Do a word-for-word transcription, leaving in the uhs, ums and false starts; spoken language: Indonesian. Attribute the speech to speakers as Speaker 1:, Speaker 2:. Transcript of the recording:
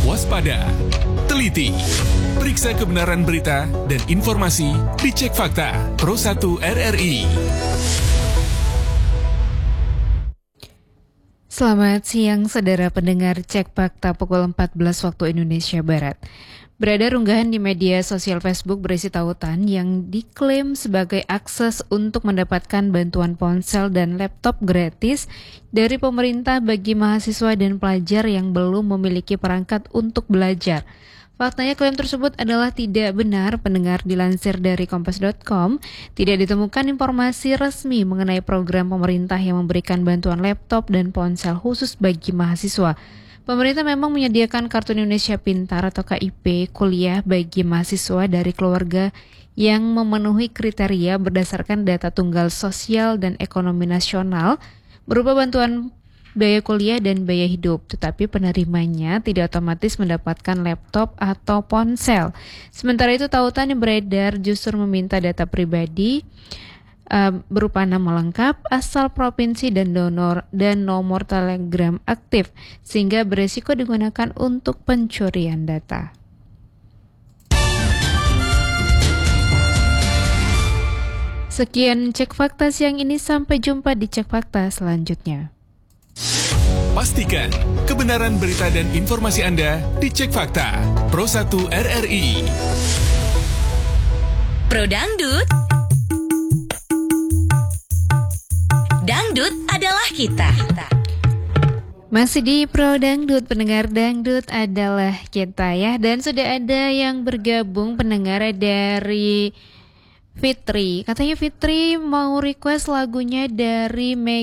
Speaker 1: waspada, teliti, periksa kebenaran berita dan informasi di Cek Fakta Pro satu R R I.
Speaker 2: Selamat siang saudara pendengar Cek Fakta pukul empat belas waktu Indonesia Barat. Beredar unggahan di media sosial Facebook berisi tautan yang diklaim sebagai akses untuk mendapatkan bantuan ponsel dan laptop gratis dari pemerintah bagi mahasiswa dan pelajar yang belum memiliki perangkat untuk belajar. Faktanya klaim tersebut adalah tidak benar. Pendengar, dilansir dari kompas dot com, tidak ditemukan informasi resmi mengenai program pemerintah yang memberikan bantuan laptop dan ponsel khusus bagi mahasiswa. Pemerintah memang menyediakan Kartu Indonesia Pintar atau K I P kuliah bagi mahasiswa dari keluarga yang memenuhi kriteria berdasarkan data tunggal sosial dan ekonomi nasional berupa bantuan biaya kuliah dan biaya hidup, tetapi penerimanya tidak otomatis mendapatkan laptop atau ponsel. Sementara itu, tautan yang beredar justru meminta data pribadi uh, berupa nama lengkap, asal provinsi dan donor dan nomor telegram aktif, sehingga beresiko digunakan untuk pencurian data. Sekian Cek Fakta siang ini, sampai jumpa di Cek Fakta selanjutnya.
Speaker 1: Pastikan kebenaran berita dan informasi Anda di Cek Fakta Pro satu R R I.
Speaker 3: Pro Dangdut. Dangdut adalah kita.
Speaker 2: Masih di Pro Dangdut, pendengar, dangdut adalah kita ya. Dan sudah ada yang bergabung, pendengar, dari Fitri. Katanya Fitri mau request lagunya dari Meg